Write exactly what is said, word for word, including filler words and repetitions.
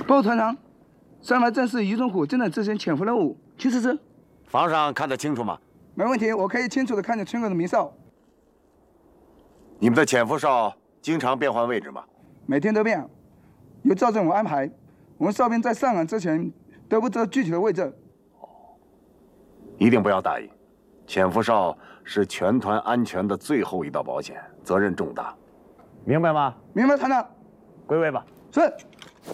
报团长，三排战士于忠虎正在执行潜伏任务，请指示。 房上看得清楚吗？ 没问题，我可以清楚地看见村口的鸣哨。 你们的潜伏哨经常变换位置吗？ 每天都变，由赵政武安排。我们哨兵在上岗之前得不得具体的位置。 一定不要大意，潜伏哨是全团安全的最后一道保险，责任重大，明白吗？ 明白，团长。 归位吧。 是。